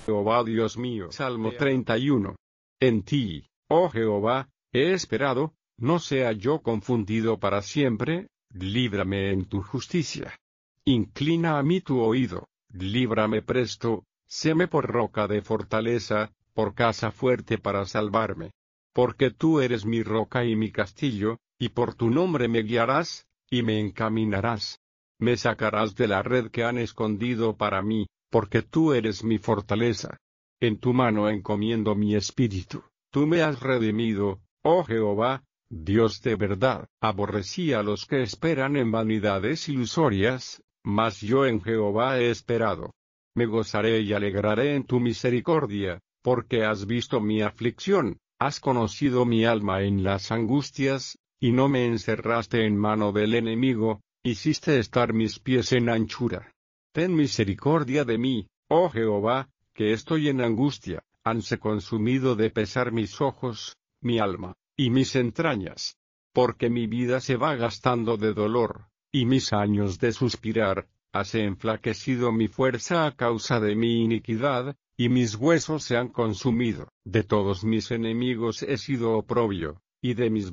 Jehová Dios mío. Salmo 31. En ti, oh Jehová, he esperado, no sea yo confundido para siempre, líbrame en tu justicia. Inclina a mí tu oído, líbrame presto, séme por roca de fortaleza, por casa fuerte para salvarme. Porque tú eres mi roca y mi castillo, y por tu nombre me guiarás, y me encaminarás. Me sacarás de la red que han escondido para mí, porque tú eres mi fortaleza. En tu mano encomiendo mi espíritu, tú me has redimido, oh Jehová, Dios de verdad. Aborrecí a los que esperan en vanidades ilusorias, mas yo en Jehová he esperado. Me gozaré y alegraré en tu misericordia, porque has visto mi aflicción, has conocido mi alma en las angustias, y no me encerraste en mano del enemigo, hiciste estar mis pies en anchura. Ten misericordia de mí, oh Jehová, que estoy en angustia, hanse consumido de pesar mis ojos, mi alma, y mis entrañas. Porque mi vida se va gastando de dolor, y mis años de suspirar, hase enflaquecido mi fuerza a causa de mi iniquidad, y mis huesos se han consumido. De todos mis enemigos he sido oprobio, y de mis